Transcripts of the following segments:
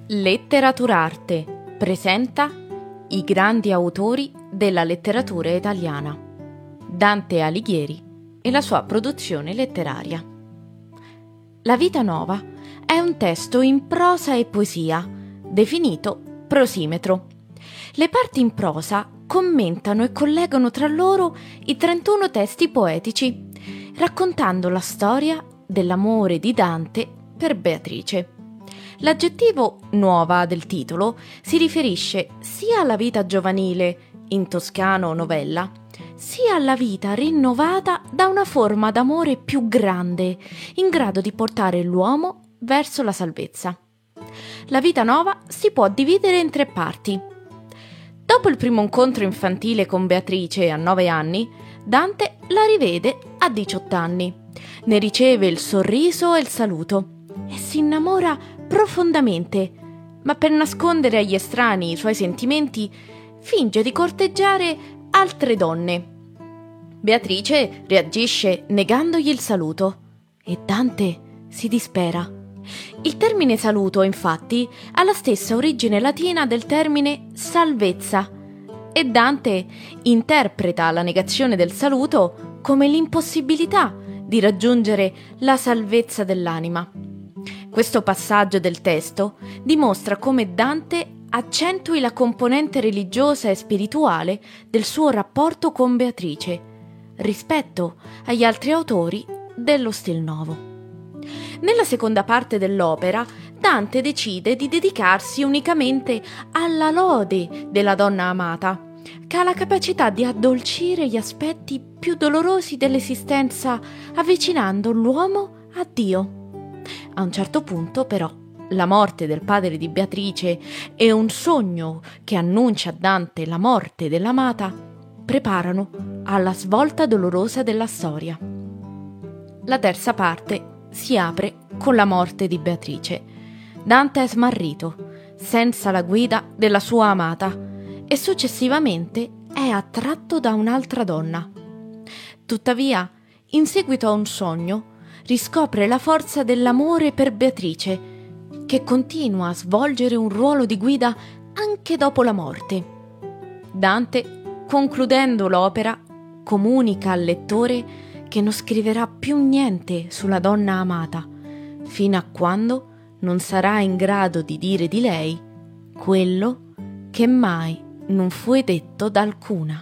Letteraturarte presenta i grandi autori della letteratura italiana, Dante Alighieri e la sua produzione letteraria. La Vita Nova è un testo in prosa e poesia, definito prosimetro. Le parti in prosa commentano e collegano tra loro i 31 testi poetici, raccontando la storia dell'amore di Dante per Beatrice. L'aggettivo nuova del titolo si riferisce sia alla vita giovanile, in toscano novella, sia alla vita rinnovata da una forma d'amore più grande, in grado di portare l'uomo verso la salvezza. La Vita Nova si può dividere in 3 parti. Dopo il primo incontro infantile con Beatrice a 9 anni, Dante la rivede a 18 anni. Ne riceve il sorriso e il saluto e si innamora profondamente, ma per nascondere agli estranei i suoi sentimenti finge di corteggiare altre donne. Beatrice reagisce negandogli il saluto e Dante si dispera. Il termine saluto, infatti, ha la stessa origine latina del termine salvezza e Dante interpreta la negazione del saluto come l'impossibilità di raggiungere la salvezza dell'anima. Questo passaggio del testo dimostra come Dante accentui la componente religiosa e spirituale del suo rapporto con Beatrice rispetto agli altri autori dello Stil Novo. Nella seconda parte dell'opera, Dante decide di dedicarsi unicamente alla lode della donna amata, che ha la capacità di addolcire gli aspetti più dolorosi dell'esistenza, avvicinando l'uomo a Dio. A un certo punto, però, la morte del padre di Beatrice e un sogno che annuncia a Dante la morte dell'amata preparano alla svolta dolorosa della storia. La terza parte si apre con la morte di Beatrice. Dante è smarrito, senza la guida della sua amata, e successivamente è attratto da un'altra donna. Tuttavia, in seguito a un sogno, riscopre la forza dell'amore per Beatrice, che continua a svolgere un ruolo di guida anche dopo la morte. Dante, concludendo l'opera, comunica al lettore che non scriverà più niente sulla donna amata, fino a quando non sarà in grado di dire di lei quello che mai non fu detto da alcuna.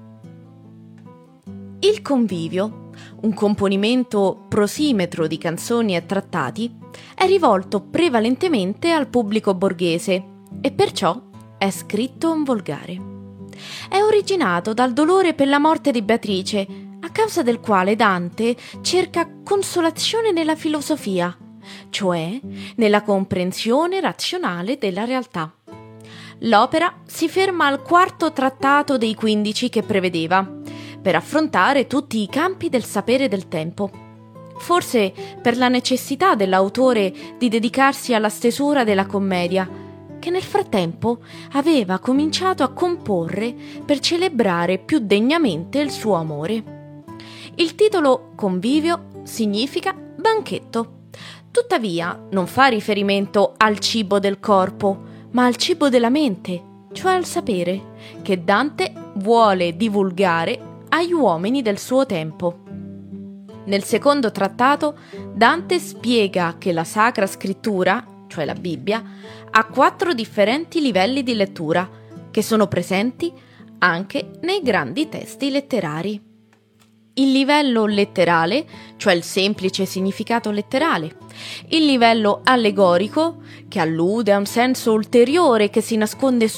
Il Convivio, un componimento prosimetro di canzoni e trattati, è rivolto prevalentemente al pubblico borghese e perciò è scritto in volgare. È originato dal dolore per la morte di Beatrice, a causa del quale Dante cerca consolazione nella filosofia, cioè nella comprensione razionale della realtà. L'opera si ferma al 4° trattato dei 15 che prevedeva, per affrontare tutti i campi del sapere del tempo. Forse per la necessità dell'autore di dedicarsi alla stesura della commedia, che nel frattempo aveva cominciato a comporre per celebrare più degnamente il suo amore. Il titolo Convivio significa banchetto. Tuttavia non fa riferimento al cibo del corpo, ma al cibo della mente, cioè al sapere, che Dante vuole divulgare agli uomini del suo tempo. Nel 2° trattato, Dante spiega che la Sacra Scrittura, cioè la Bibbia, ha 4 differenti livelli di lettura, che sono presenti anche nei grandi testi letterari. Il livello letterale, cioè il semplice significato letterale, il livello allegorico, che allude a un senso ulteriore che si nasconde